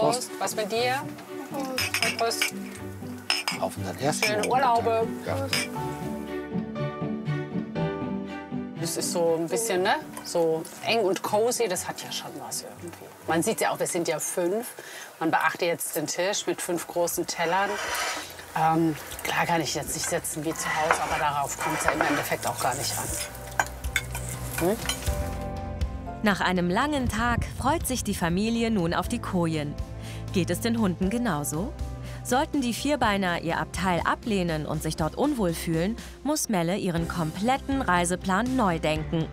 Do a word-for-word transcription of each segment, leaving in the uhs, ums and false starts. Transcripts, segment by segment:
Prost. Was mit dir? Prost. Prost. Auf unseren ersten Schöne Urlaube. Ja. Das ist so ein bisschen, ne? So eng und cozy, das hat ja schon was irgendwie. Man sieht ja auch, wir sind ja fünf. Man beachte jetzt den Tisch mit fünf großen Tellern. Ähm, klar kann ich jetzt nicht sitzen wie zu Hause, aber darauf kommt es ja im Endeffekt auch gar nicht an. Hm? Nach einem langen Tag freut sich die Familie nun auf die Kojen. Geht es den Hunden genauso? Sollten die Vierbeiner ihr Abteil ablehnen und sich dort unwohl fühlen, muss Melle ihren kompletten Reiseplan neu denken.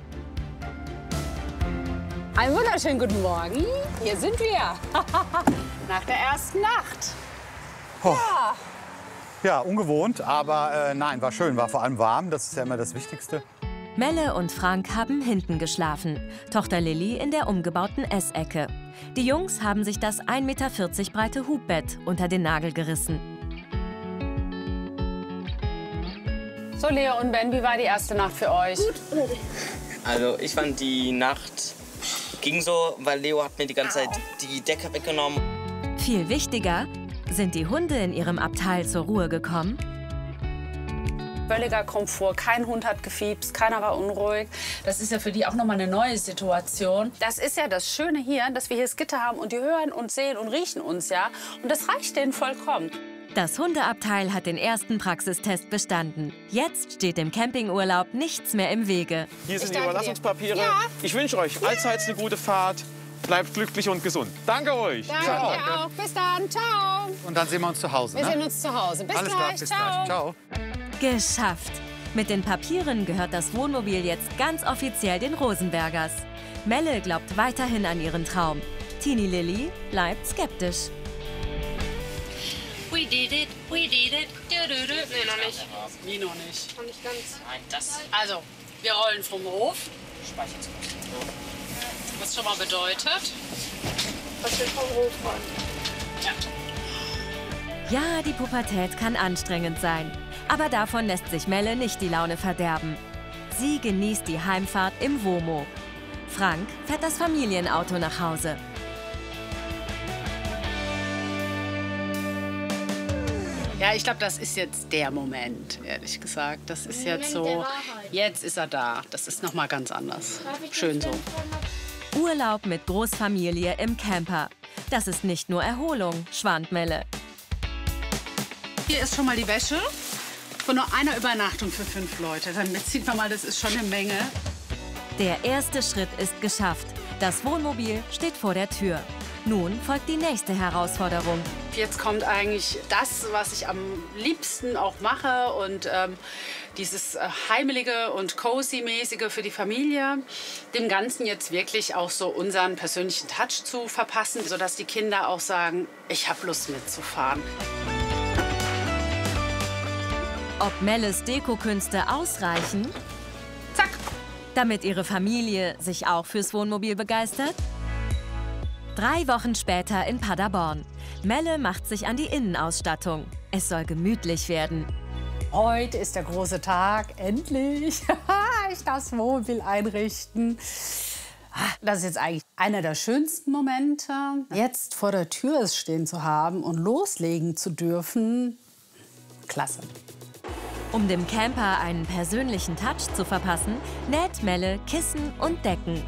Einen wunderschönen guten Morgen. Hier sind wir. Nach der ersten Nacht. Oh. Ja. Ja, ungewohnt, aber äh, nein, war schön, war vor allem warm, das ist ja immer das Wichtigste. Melle und Frank haben hinten geschlafen, Tochter Lilly in der umgebauten Essecke. Die Jungs haben sich das ein Meter vierzig breite Hubbett unter den Nagel gerissen. So, Leo und Ben, wie war die erste Nacht für euch? Gut. Also ich fand die Nacht ging so, weil Leo hat mir die ganze Zeit die Decke weggenommen. Viel wichtiger, sind die Hunde in ihrem Abteil zur Ruhe gekommen? Völliger Komfort, kein Hund hat gefiepst, keiner war unruhig. Das ist ja für die auch nochmal eine neue Situation. Das ist ja das Schöne hier, dass wir hier das Gitter haben und die hören und sehen und riechen uns, ja. Und das reicht denen vollkommen. Das Hundeabteil hat den ersten Praxistest bestanden. Jetzt steht dem Campingurlaub nichts mehr im Wege. Hier sind Ich die danke Überlassungspapiere. dir. Ja. Ich wünsche euch allseits eine gute Fahrt. Bleibt glücklich und gesund. Danke euch. Danke dir auch. Bis dann. Ciao. Und dann sehen wir uns zu Hause, Wir ne? sehen uns zu Hause. Bis Alles gleich. klar, bis Ciao. gleich. Ciao. Geschafft! Mit den Papieren gehört das Wohnmobil jetzt ganz offiziell den Rosenbergers. Melle glaubt weiterhin an ihren Traum. Teenie Lilly bleibt skeptisch. We did it, we did it. Du, du, du. Nee, noch nicht. Wie noch nicht? Noch nicht ganz. Nein, das Also, wir rollen vom Hof. speichert sich. Was schon mal bedeutet. Was wir vom Hof wollen. Ja. Ja, die Pubertät kann anstrengend sein. Aber davon lässt sich Melle nicht die Laune verderben. Sie genießt die Heimfahrt im Womo. Frank fährt das Familienauto nach Hause. Ja, ich glaube, das ist jetzt der Moment, ehrlich gesagt. Das ist jetzt so, jetzt ist er da. Das ist noch mal ganz anders. Schön so. Urlaub mit Großfamilie im Camper. Das ist nicht nur Erholung, schwant Melle. Hier ist schon mal die Wäsche von nur einer Übernachtung für fünf Leute. Dann sieht man mal, das ist schon eine Menge. Der erste Schritt ist geschafft. Das Wohnmobil steht vor der Tür. Nun folgt die nächste Herausforderung. Jetzt kommt eigentlich das, was ich am liebsten auch mache. Und ähm, dieses äh, heimelige und cozy-mäßige für die Familie. Dem Ganzen jetzt wirklich auch so unseren persönlichen Touch zu verpassen, sodass die Kinder auch sagen, ich habe Lust mitzufahren. Ob Melles Dekokünste ausreichen, Zack! damit ihre Familie sich auch fürs Wohnmobil begeistert? Drei Wochen später in Paderborn. Melle macht sich an die Innenausstattung. Es soll gemütlich werden. Heute ist der große Tag, endlich. Ich darf das Wohnmobil einrichten. Das ist jetzt eigentlich einer der schönsten Momente. Jetzt vor der Tür stehen zu haben und loslegen zu dürfen, klasse. Um dem Camper einen persönlichen Touch zu verpassen, näht Melle Kissen und Decken.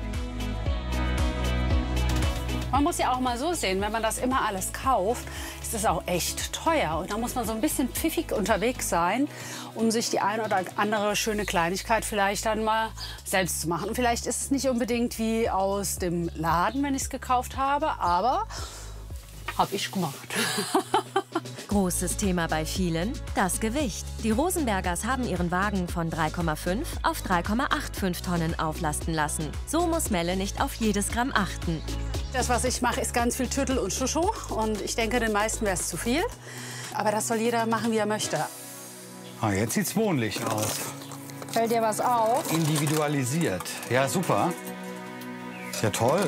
Man muss ja auch mal so sehen, wenn man das immer alles kauft, ist es auch echt teuer. Und da muss man so ein bisschen pfiffig unterwegs sein, um sich die eine oder andere schöne Kleinigkeit vielleicht dann mal selbst zu machen. Und vielleicht ist es nicht unbedingt wie aus dem Laden, wenn ich es gekauft habe, aber habe ich gemacht. Großes Thema bei vielen, das Gewicht. Die Rosenbergers haben ihren Wagen von drei Komma fünf auf drei Komma fünfundachtzig Tonnen auflasten lassen. So muss Melle nicht auf jedes Gramm achten. Das, was ich mache, ist ganz viel Tüttel und Schuschu. Und ich denke, den meisten wäre es zu viel. Aber das soll jeder machen, wie er möchte. Ah, jetzt sieht's wohnlich aus. Fällt dir was auf? Individualisiert. Ja, super. Ist ja toll.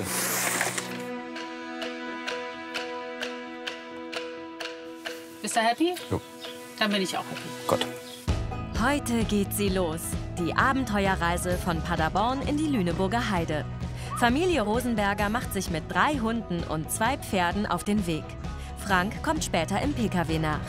Bist du happy? Jo. Dann bin ich auch happy. Gott. Heute geht sie los. Die Abenteuerreise von Paderborn in die Lüneburger Heide. Familie Rosenberger macht sich mit drei Hunden und zwei Pferden auf den Weg. Frank kommt später im P K W nach.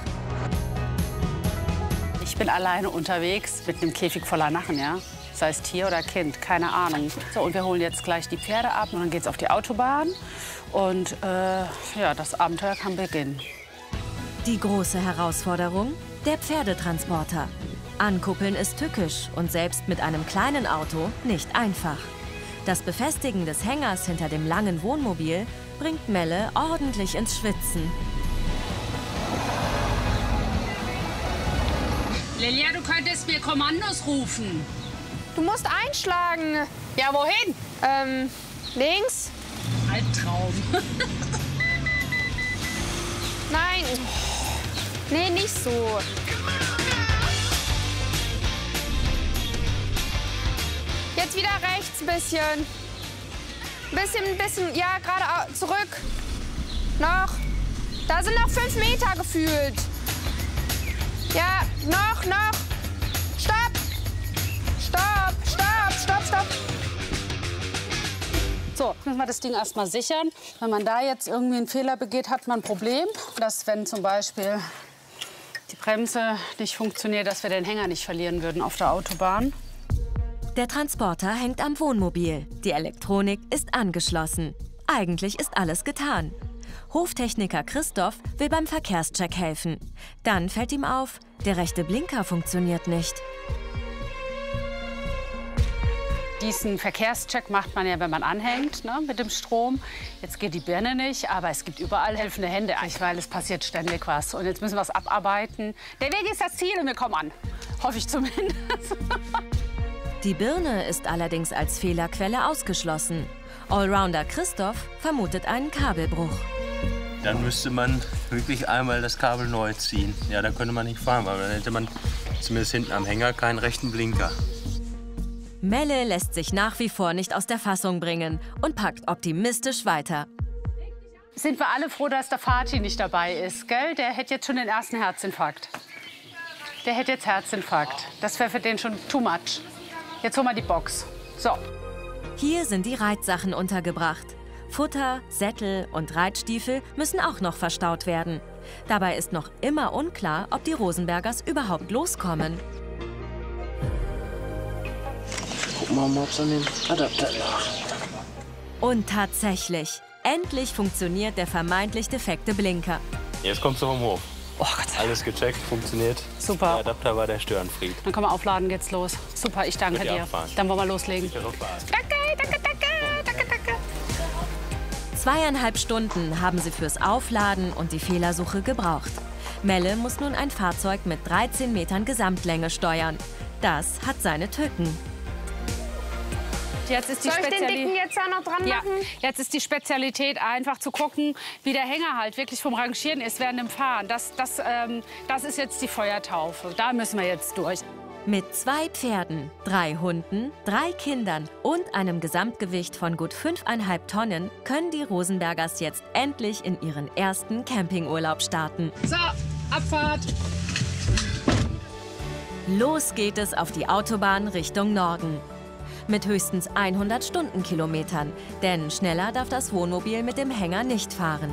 Ich bin alleine unterwegs mit einem Käfig voller Narren, ja. Sei es Tier oder Kind, keine Ahnung. So, und wir holen jetzt gleich die Pferde ab und dann geht's auf die Autobahn. Und äh, ja, das Abenteuer kann beginnen. Die große Herausforderung? Der Pferdetransporter. Ankuppeln ist tückisch und selbst mit einem kleinen Auto nicht einfach. Das Befestigen des Hängers hinter dem langen Wohnmobil bringt Melle ordentlich ins Schwitzen. Lilia, du könntest mir Kommandos rufen. Du musst einschlagen. Ja, wohin? Ähm, links? Albtraum. Nein. Nee, nicht so. Jetzt wieder rechts ein bisschen. Ein bisschen, ein bisschen, ja, gerade zurück. Noch. Da sind noch fünf Meter gefühlt. Ja, noch, noch. Stopp. Stopp, stopp, stopp, stopp. So, jetzt müssen wir das Ding erstmal sichern. Wenn man da jetzt irgendwie einen Fehler begeht, hat man ein Problem. Dass, wenn zum Beispiel die Bremse nicht funktioniert, dass wir den Hänger nicht verlieren würden auf der Autobahn. Der Transporter hängt am Wohnmobil. Die Elektronik ist angeschlossen. Eigentlich ist alles getan. Hoftechniker Christoph will beim Verkehrscheck helfen. Dann fällt ihm auf, der rechte Blinker funktioniert nicht. Diesen Verkehrscheck macht man ja, wenn man anhängt, ne, mit dem Strom. Jetzt geht die Birne nicht, aber es gibt überall helfende Hände, weil es passiert ständig was. Und jetzt müssen wir es abarbeiten. Der Weg ist das Ziel und wir kommen an. Hoffe ich zumindest. Die Birne ist allerdings als Fehlerquelle ausgeschlossen. Allrounder Christoph vermutet einen Kabelbruch. Dann müsste man wirklich einmal das Kabel neu ziehen. Ja, da könnte man nicht fahren, weil dann hätte man zumindest hinten am Hänger keinen rechten Blinker. Melle lässt sich nach wie vor nicht aus der Fassung bringen und packt optimistisch weiter. Sind wir alle froh, dass der Fatih nicht dabei ist, gell? Der hätte jetzt schon den ersten Herzinfarkt. Der hätte jetzt Herzinfarkt. Das wäre für den schon too much. Jetzt holen wir die Box. So. Hier sind die Reitsachen untergebracht. Futter, Sättel und Reitstiefel müssen auch noch verstaut werden. Dabei ist noch immer unklar, ob die Rosenbergers überhaupt loskommen. Gucken wir mal, ob es an den Adapter lag. Und tatsächlich, endlich funktioniert der vermeintlich defekte Blinker. Jetzt kommst du vom Hof. Oh Gott sei Dank. Alles gecheckt, funktioniert. Super. Der Adapter war der Störenfried. Dann können wir aufladen, geht's los. Super, ich danke Könnt ihr dir. abfahren. Dann wollen wir loslegen. Sichere Fahrt. Danke, danke, danke, danke, danke. Zweieinhalb Stunden haben sie fürs Aufladen und die Fehlersuche gebraucht. Melle muss nun ein Fahrzeug mit dreizehn Metern Gesamtlänge steuern. Das hat seine Tücken. Jetzt ist die Soll ich den dicken jetzt da noch dran ja, machen? jetzt ist die Spezialität einfach zu gucken, wie der Hänger halt wirklich vom Rangieren ist während dem Fahren. Das, das, ähm, das ist jetzt die Feuertaufe. Da müssen wir jetzt durch. Mit zwei Pferden, drei Hunden, drei Kindern und einem Gesamtgewicht von gut fünfeinhalb Tonnen können die Rosenbergers jetzt endlich in ihren ersten Campingurlaub starten. So, Abfahrt. Los geht es auf die Autobahn Richtung Norden. Mit höchstens hundert Stundenkilometern, denn schneller darf das Wohnmobil mit dem Hänger nicht fahren.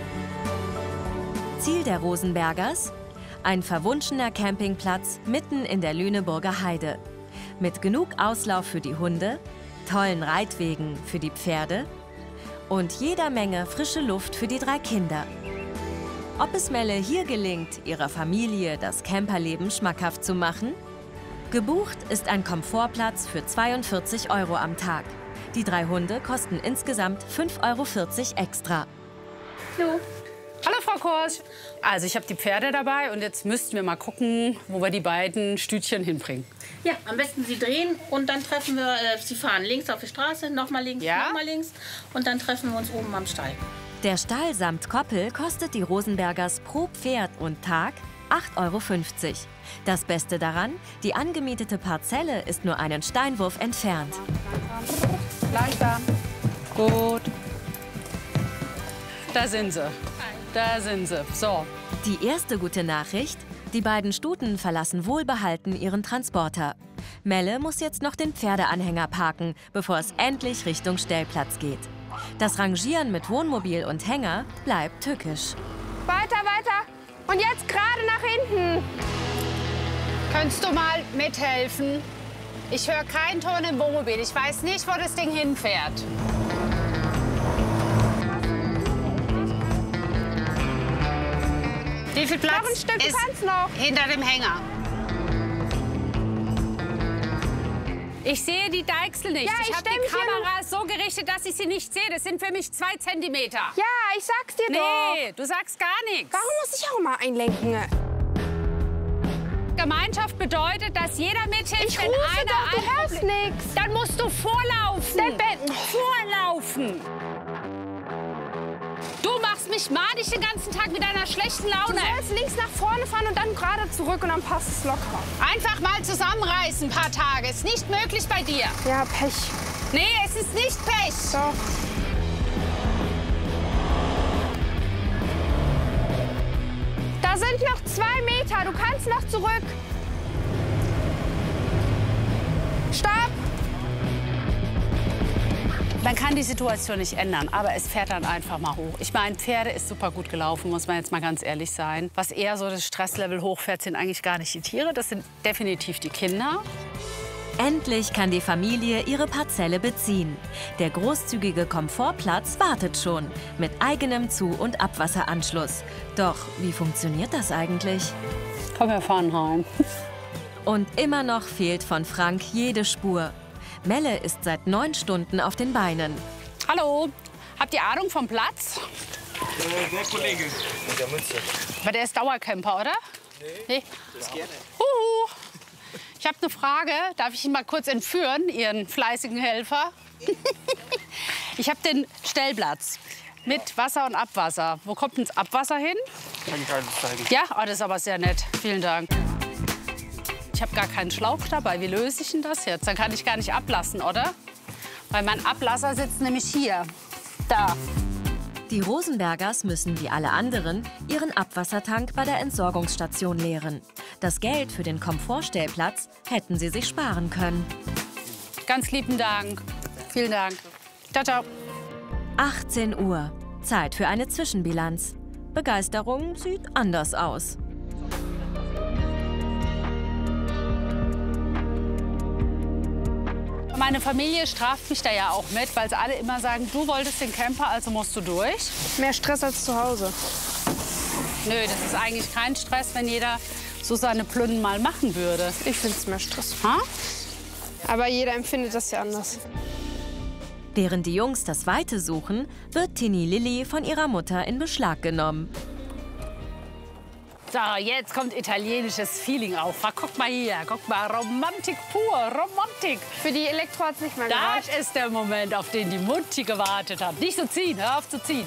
Ziel der Rosenbergers? Ein verwunschener Campingplatz mitten in der Lüneburger Heide. Mit genug Auslauf für die Hunde, tollen Reitwegen für die Pferde und jeder Menge frische Luft für die drei Kinder. Ob es Melle hier gelingt, ihrer Familie das Camperleben schmackhaft zu machen? Gebucht ist ein Komfortplatz für zweiundvierzig Euro am Tag. Die drei Hunde kosten insgesamt fünf Euro vierzig extra. Hallo. Hallo, Frau Korsch. Also, ich habe die Pferde dabei und jetzt müssten wir mal gucken, wo wir die beiden Stütchen hinbringen. Ja, am besten Sie drehen und dann treffen wir, äh, Sie fahren links auf die Straße, nochmal links, Ja? nochmal links und dann treffen wir uns oben am Stall. Der Stall samt Koppel kostet die Rosenbergers pro Pferd und Tag acht Euro fünfzig. Das Beste daran, die angemietete Parzelle ist nur einen Steinwurf entfernt. Langsam. Gut. Da sind sie. Da sind sie. So. Die erste gute Nachricht: Die beiden Stuten verlassen wohlbehalten ihren Transporter. Melle muss jetzt noch den Pferdeanhänger parken, bevor es endlich Richtung Stellplatz geht. Das Rangieren mit Wohnmobil und Hänger bleibt tückisch. Weiter, weiter. Und jetzt gerade nach hinten. Könntest du mal mithelfen? Ich höre keinen Ton im Wohnmobil. Ich weiß nicht, wo das Ding hinfährt. Wie viel Platz Noch ein Stück, du ist kannst noch. hinter dem Hänger? Ich sehe die Deichsel nicht. Ja, ich ich habe stell die mich hier Kamera so gerichtet, dass ich sie nicht sehe. Das sind für mich zwei Zentimeter. Ja, ich sag's dir doch. Nee, du sagst gar nichts. Warum muss ich auch mal einlenken? Gemeinschaft bedeutet, dass jeder mithilft, Ich wenn rufe einer doch, du ein hörst Problem- nix. Dann musst du vorlaufen. Der Ben- Vorlaufen. Du machst mich madig den ganzen Tag mit deiner schlechten Du Laune. sollst links nach vorne fahren und dann gerade zurück und dann passt es locker. Einfach mal zusammenreißen, ein paar Tage. Ist nicht möglich bei dir. Ja, Pech. Nee, es ist nicht Pech. Doch. Da sind noch zwei Meter. Du kannst noch zurück. Stopp. Man kann die Situation nicht ändern, aber es fährt dann einfach mal hoch. Ich meine, Pferde ist super gut gelaufen, muss man jetzt mal ganz ehrlich sein. Was eher so das Stresslevel hochfährt, sind eigentlich gar nicht die Tiere, das sind definitiv die Kinder. Endlich kann die Familie ihre Parzelle beziehen. Der großzügige Komfortplatz wartet schon, mit eigenem Zu- und Abwasseranschluss. Doch wie funktioniert das eigentlich? Komm, wir fahren heim. Und immer noch fehlt von Frank jede Spur. Melle ist seit neun Stunden auf den Beinen. Hallo, habt ihr Ahnung vom Platz? Äh, der Kollege mit der Mütze. Aber der ist Dauercamper, oder? Nee. Nee? Das gerne. Huhu. Ich habe eine Frage. Darf ich ihn mal kurz entführen, Ihren fleißigen Helfer? Ich habe den Stellplatz mit Wasser und Abwasser. Wo kommt denn das Abwasser hin? Kann ich alles zeigen. Ja, oh, das ist aber sehr nett. Vielen Dank. Ich habe gar keinen Schlauch dabei. Wie löse ich denn das jetzt? Dann kann ich gar nicht ablassen, oder? Weil mein Ablasser sitzt nämlich hier. Da. Die Rosenbergers müssen wie alle anderen ihren Abwassertank bei der Entsorgungsstation leeren. Das Geld für den Komfortstellplatz hätten sie sich sparen können. Ganz lieben Dank. Vielen Dank. Ciao, ciao. achtzehn Uhr. Zeit für eine Zwischenbilanz. Begeisterung sieht anders aus. Meine Familie straft mich da ja auch mit, weil sie alle immer sagen, du wolltest den Camper, also musst du durch. Mehr Stress als zu Hause. Nö, das ist eigentlich kein Stress, wenn jeder so seine Plünnen mal machen würde. Ich finde es mehr Stress. Ha? Aber jeder empfindet das ja anders. Während die Jungs das Weite suchen, wird Tini Lilly von ihrer Mutter in Beschlag genommen. So, jetzt kommt italienisches Feeling auf. Guck mal hier, guck mal, Romantik pur, Romantik. Für die Elektro hat es nicht mehr gereicht. Das ist der Moment, auf den die Mutti gewartet hat. Nicht so ziehen, hör auf zu ziehen.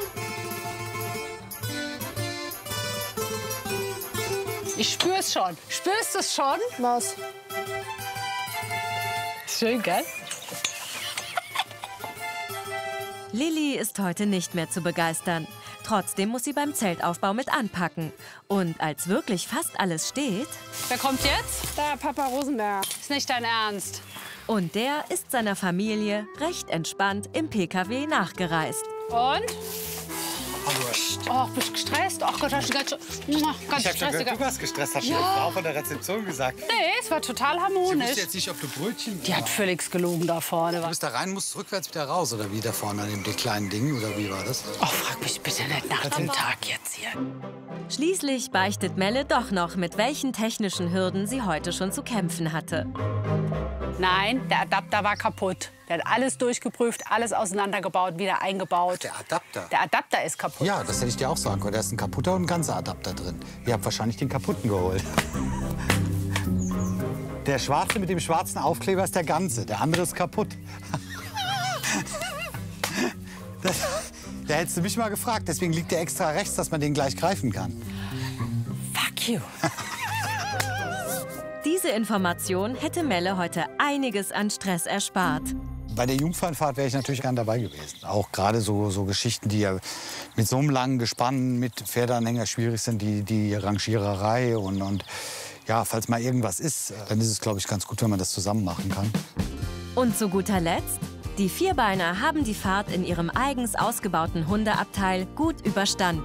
Ich spür's schon. Spürst du es schon? Was? Schön, gell? Lilly ist heute nicht mehr zu begeistern. Trotzdem muss sie beim Zeltaufbau mit anpacken. Und als wirklich fast alles steht... Wer kommt jetzt? Da, Papa Rosenberg. Ist nicht dein Ernst. Und der ist seiner Familie recht entspannt im P K W nachgereist. Und? Oh, bist du gestresst? Ach Gott, hast du ganz, ganz Ich habe schon stressiger. gehört, du warst gestresst, hat Ja. die Frau von der Rezeption gesagt. Nee, es war total Ich harmonisch. wusste jetzt nicht, ob du Brötchen... Die hat völlig gelogen da vorne. Du bist da rein, musst rückwärts wieder raus, oder wie da vorne an dem den kleinen Ding, oder wie war das? Oh, frag mich bitte nicht nach dem Tag jetzt hier. Schließlich beichtet Melle doch noch, mit welchen technischen Hürden sie heute schon zu kämpfen hatte. Nein, der Adapter war kaputt. Der hat alles durchgeprüft, alles auseinandergebaut, wieder eingebaut. Der Adapter? Der Adapter ist kaputt. Ja, das hätte ich dir auch sagen können. Da ist ein kaputter und ein ganzer Adapter drin. Ihr habt wahrscheinlich den kaputten geholt. Der schwarze mit dem schwarzen Aufkleber ist der ganze. Der andere ist kaputt. Das, da hättest du mich mal gefragt. Deswegen liegt der extra rechts, dass man den gleich greifen kann. Fuck you. Diese Information hätte Melle heute einiges an Stress erspart. Bei der Jungfernfahrt wäre ich natürlich gern dabei gewesen. Auch gerade so, so Geschichten, die ja mit so einem langen Gespann mit Pferdeanhänger schwierig sind, die, die Rangiererei und, und ja, falls mal irgendwas ist, dann ist es, glaube ich, ganz gut, wenn man das zusammen machen kann. Und zu guter Letzt, die Vierbeiner haben die Fahrt in ihrem eigens ausgebauten Hundeabteil gut überstanden.